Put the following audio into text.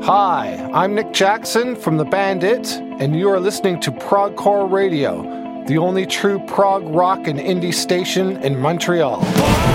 Hi, I'm Nick Jackson from the band It, and you are listening to Progcore Radio, the only true prog rock and indie station in Montreal.